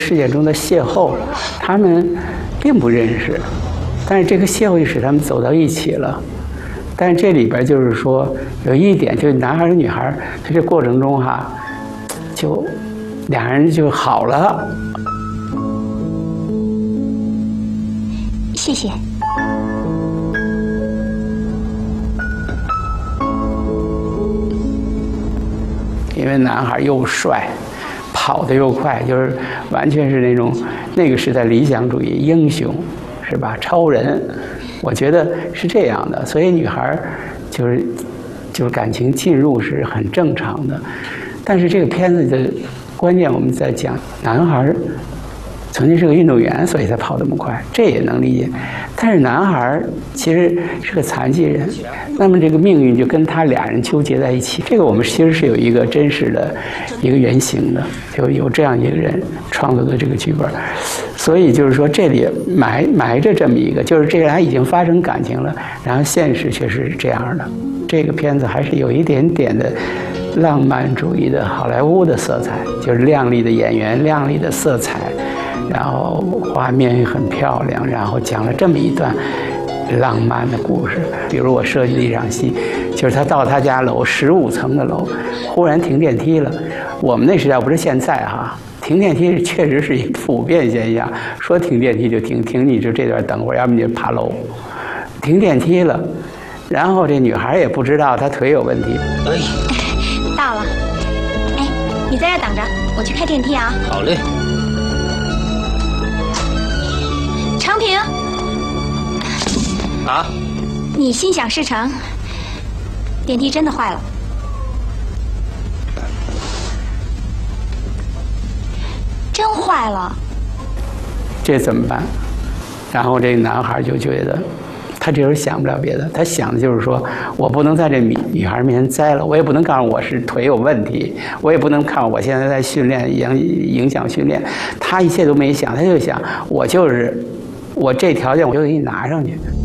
事件中的邂逅，他们并不认识，但是这个邂逅就使他们走到一起了。但是这里边就是说有一点，就是男孩和女孩在这过程中就两人就好了。 谢谢。 因为男孩又帅，跑得又快，就是完全是那个时代理想主义英雄，是吧？超人，我觉得是这样的。所以女孩就是感情进入是很正常的。但是这个片子的关键我们在讲，男孩曾经是个运动员，所以才跑这么快，这也能理解。但是男孩其实是个残疾人，那么这个命运就跟他俩人纠结在一起。这个我们其实是有一个真实的一个原型的，就有这样一个人创作的这个剧本。所以就是说这里埋着这么一个，就是这俩已经发生感情了，然后现实却是这样的。这个片子还是有一点点的浪漫主义的好莱坞的色彩，就是亮丽的演员、亮丽的色彩。然后画面很漂亮，然后讲了这么一段浪漫的故事。比如我设计的一场戏，就是他到他家楼15层的楼，忽然停电梯了。我们那时代不是现在哈，停电梯确实是一个普遍现象，说停电梯就停你就这段等会儿，要不你就爬楼。停电梯了，然后这女孩也不知道她腿有问题。 到了，哎，你在这等着，我去开电梯啊。 好嘞。 程平， 啊？ 你心想事成，电梯真的坏了。真坏了。 这怎么办？然后这个男孩就觉得，他这时候想不了别的，他想的就是说，我不能在这女孩面前栽了，我也不能告诉我是腿有问题，我也不能看我现在在训练影响训练。他一切都没想，他就想我这条件我就给你拿上去。